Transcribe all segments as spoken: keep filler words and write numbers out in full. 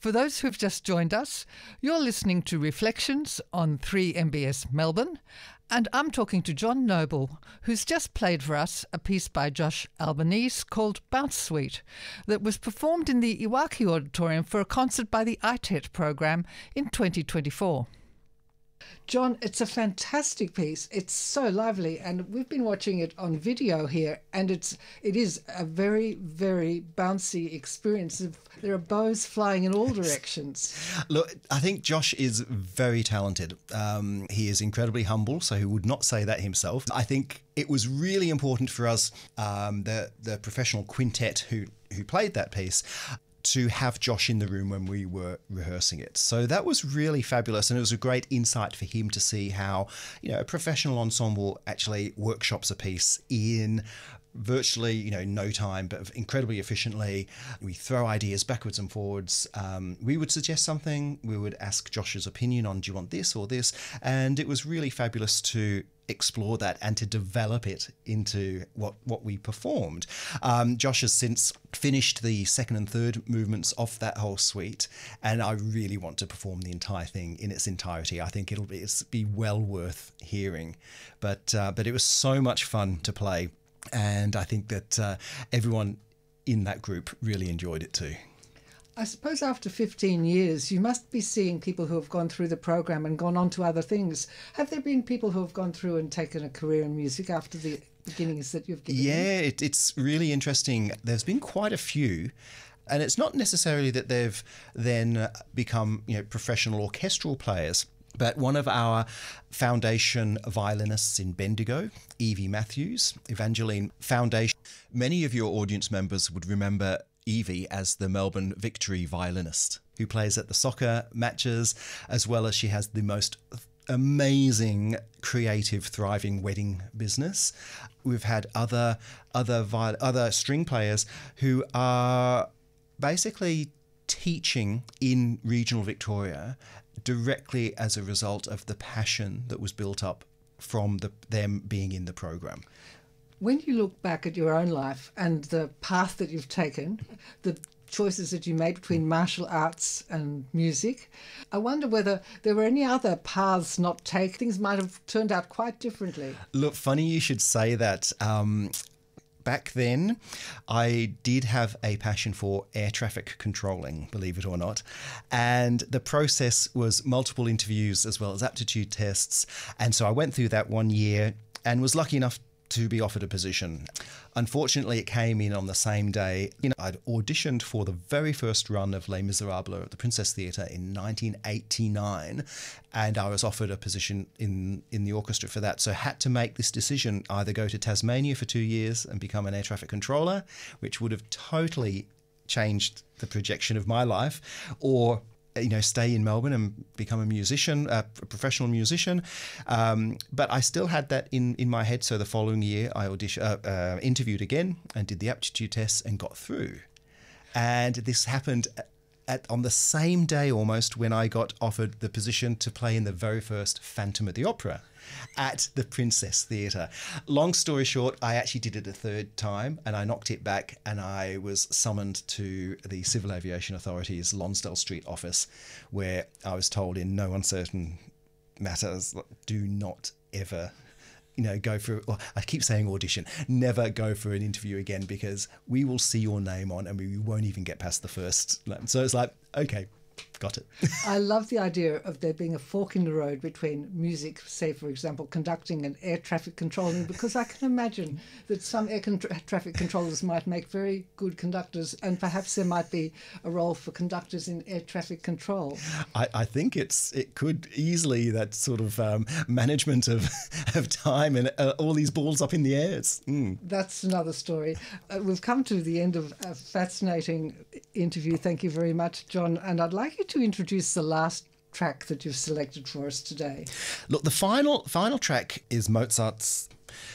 For those who've just joined us, you're listening to Reflections on three M B S Melbourne, and I'm talking to John Noble, who's just played for us a piece by Josh Albanese called Bounce Suite that was performed in the Iwaki Auditorium for a concert by the I T E T program in twenty twenty-four. John, it's a fantastic piece. It's so lively, and we've been watching it on video here, and it's it is a very, very bouncy experience. There are bows flying in all directions. Look, I think Josh is very talented. Um, he is incredibly humble, so he would not say that himself. I think it was really important for us, um, the the professional quintet who who played that piece, to have Josh in the room when we were rehearsing it. So that was really fabulous, and it was a great insight for him to see how, you know, a professional ensemble actually workshops a piece in virtually, you know, no time, but incredibly efficiently. We throw ideas backwards and forwards. Um, we would suggest something. We would ask Josh's opinion on, do you want this or this? And it was really fabulous to explore that and to develop it into what, what we performed. Um, Josh has since finished the second and third movements of that whole suite, and I really want to perform the entire thing in its entirety. I think it'll be, it's be well worth hearing. But, uh, but it was so much fun to play. And I think that uh, everyone in that group really enjoyed it too. I suppose after fifteen years, you must be seeing people who have gone through the program and gone on to other things. Have there been people who have gone through and taken a career in music after the beginnings that you've given? Yeah, it, it's really interesting. There's been quite a few. And it's not necessarily that they've then become, you know, professional orchestral players. But one of our foundation violinists in Bendigo, Evie Matthews, Evangeline Foundation, many of your audience members would remember Evie as the Melbourne Victory violinist who plays at the soccer matches, as well as she has the most amazing, creative, thriving wedding business. We've had other other viol- other string players who are basically teaching in regional Victoria directly as a result of the passion that was built up from the, them being in the program. When you look back at your own life and the path that you've taken, the choices that you made between martial arts and music, I wonder whether there were any other paths not taken. Things might have turned out quite differently. Look, funny you should say that. Um, Back then, I did have a passion for air traffic controlling, believe it or not. And the process was multiple interviews as well as aptitude tests. And so I went through that one year and was lucky enough to be offered a position. Unfortunately, it came in on the same day. You know, I'd auditioned for the very first run of Les Miserables at the Princess Theatre in nineteen eighty-nine, and I was offered a position in, in the orchestra for that. So I had to make this decision, either go to Tasmania for two years and become an air traffic controller, which would have totally changed the projection of my life, or you know, stay in Melbourne and become a musician, a professional musician. Um, but I still had that in, in my head. So the following year, I audition, uh, uh, interviewed again and did the aptitude tests and got through. And this happened at on the same day almost when I got offered the position to play in the very first Phantom of the Opera at the Princess Theatre. Long story short, I actually did it a third time and I knocked it back, and I was summoned to the Civil Aviation Authority's Lonsdale Street office, where I was told in no uncertain matters, do not ever you know, go for, well, I keep saying audition, never go for an interview again, because we will see your name on and we won't even get past the first. So it's like, okay, got it. I love the idea of there being a fork in the road between music, say, for example, conducting and air traffic controlling, because I can imagine that some air con- traffic controllers might make very good conductors, and perhaps there might be a role for conductors in air traffic control. I, I think it's it could easily, that sort of um, management of, of time and uh, all these balls up in the air. Mm. That's another story. Uh, we've come to the end of a fascinating interview. Thank you very much, John. And I'd like you to introduce the last track that you've selected for us today. Look, the final final track is Mozart's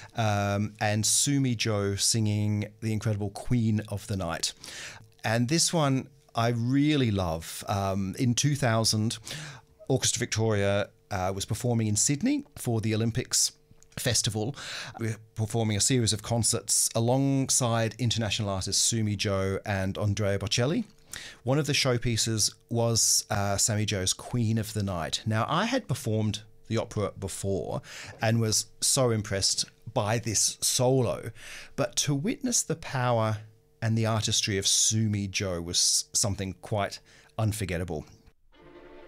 um, and Sumi Joe singing the incredible Queen of the Night. And this one I really love. Um, in two thousand, Orchestra Victoria uh, was performing in Sydney for the Olympics Festival. We're performing a series of concerts alongside international artists Sumi Joe and Andrea Bocelli. One of the showpieces was uh, Sammy Joe's Queen of the Night. Now, I had performed the opera before and was so impressed by this solo, but to witness the power and the artistry of Sumi Joe was something quite unforgettable.